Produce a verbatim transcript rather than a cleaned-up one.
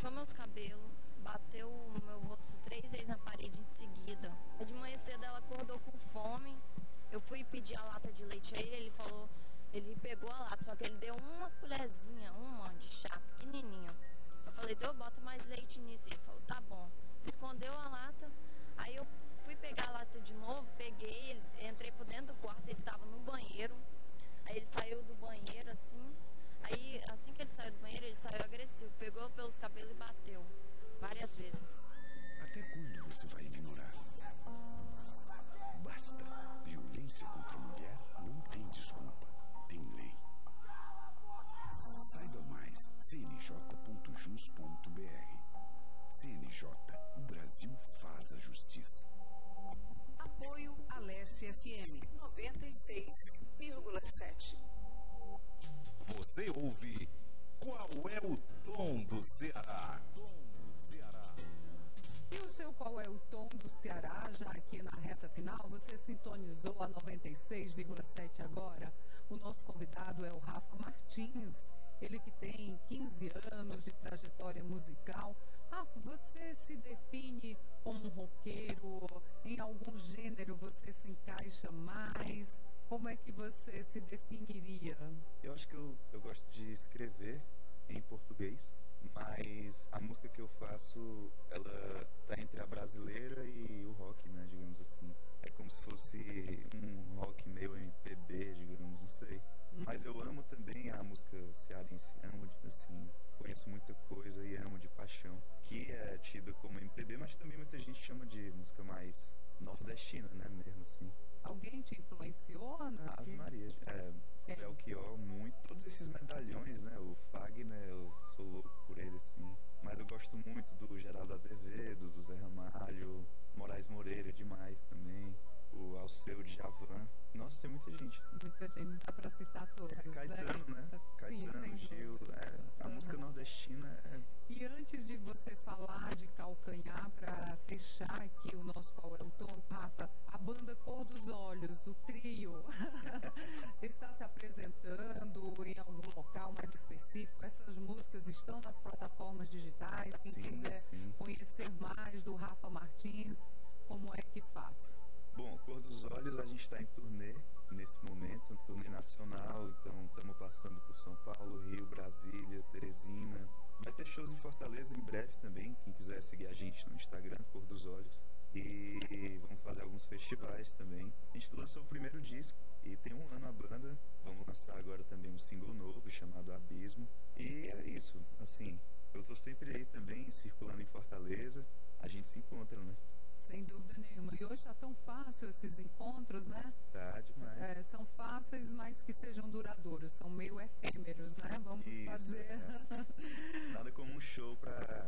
puxou meus cabelos, bateu o meu rosto três vezes na parede em seguida. De manhã cedo ela acordou com fome. Eu fui pedir a lata de leite a ele, ele falou, ele pegou a lata, só que ele deu uma colherzinha, uma de chá, pequenininha. Eu falei, deu, bota mais leite nisso. Ele falou, tá bom. Escondeu a lata, aí eu fui pegar a lata de novo, peguei, entrei por dentro do quarto, ele estava no banheiro. Aí ele saiu do banheiro assim, aí assim que ele saiu do banheiro, ele saiu agressivo, pegou pelos cabelos e bateu, várias vezes. Até quando você vai ignorar? Basta. Violência contra a mulher não tem desculpa, tem lei. Saiba mais, c n j ponto jus ponto b r. C N J, o Brasil faz a justiça. Apoio Aleste F M noventa e seis vírgula sete. Você ouve Qual é o Tom do Ceará? E o seu Qual é o Tom do Ceará, já aqui na reta final, você sintonizou a noventa e seis vírgula sete agora. O nosso convidado é o Rafa Martins, ele que tem quinze anos de trajetória musical. Rafa, você se define como um roqueiro? Em algum gênero você se encaixa mais? Como é que você se definiria? Eu acho que eu, eu gosto de escrever em português, mas a música que eu faço, ela tá entre a brasileira e o rock, né, digamos assim. É como se fosse um rock meio M P B, digamos, não sei. Mas eu amo também a música cearense, amo, assim, conheço muita coisa e amo de paixão, que é tida como M P B, mas também muita gente chama de música mais nordestina, né, mesmo assim. Alguém te influenciou? Ave Maria, é, é. Belchior, muito, todos esses medalhões, né, o Fagner, eu sou louco por ele, assim, mas eu gosto muito do Geraldo Azevedo, do Zé Ramalho, Moraes Moreira demais também, o Alceu Djavan. Nossa, tem muita gente. Muita gente, dá pra citar todos, é, Caetano, né? né? Caetano, sim, Gil, é, a uhum. música nordestina é... E antes de você falar de Calcanhar, pra fechar aqui o nosso Qual é o Tom, Rafa, a banda Cor dos Olhos, o trio, está se apresentando em algum local mais específico? Essas músicas estão nas plataformas digitais? Quem sim, quiser sim. conhecer mais do Rafa Martins, como é que faz? Bom, Cor dos Olhos, a gente está em turnê nesse momento, um turnê nacional, então estamos passando por São Paulo, Rio, Brasília, Teresina. Vai ter shows em Fortaleza em breve também, quem quiser seguir a gente no Instagram, Cor dos Olhos. E vamos fazer alguns festivais também. A gente lançou o primeiro disco e tem um ano a banda. Vamos lançar agora também um single novo chamado Abismo. E é isso, assim, eu tô sempre aí também, circulando em Fortaleza. A gente se encontra, né? Sem dúvida nenhuma. E hoje está tão fácil esses encontros, né? Tá demais. É, são fáceis, mas que sejam duradouros. São meio efêmeros, né? Vamos Isso, fazer... É. Nada como um show para